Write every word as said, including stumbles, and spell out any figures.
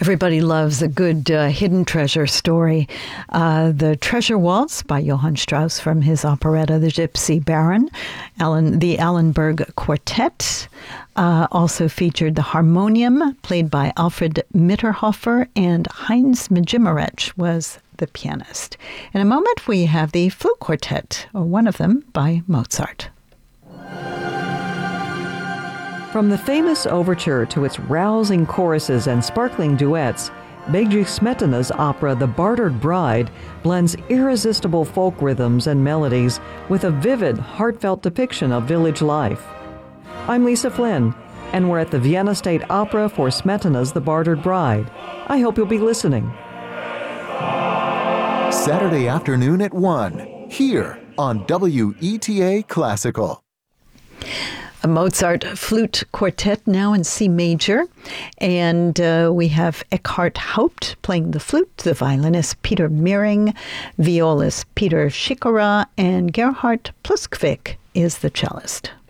Everybody loves a good uh, hidden treasure story. Uh, the Treasure Waltz by Johann Strauss from his operetta The Gypsy Baron. Alan, the Allenberg Quartet uh, also featured the harmonium, played by Alfred Mitterhofer, and Heinz Mjimerich was the pianist. In a moment, we have the flute quartet, or one of them, by Mozart. From the famous overture to its rousing choruses and sparkling duets, Bedřich Smetana's opera The Bartered Bride blends irresistible folk rhythms and melodies with a vivid, heartfelt depiction of village life. I'm Lisa Flynn, and we're at the Vienna State Opera for Smetana's The Bartered Bride. I hope you'll be listening. Saturday afternoon at one, here on W E T A Classical. A Mozart flute quartet now in C major, and uh, we have Eckhard Haupt playing the flute, the violinist Peter Mehring, violist Peter Schikora, and Gerhard Pluskvik is the cellist.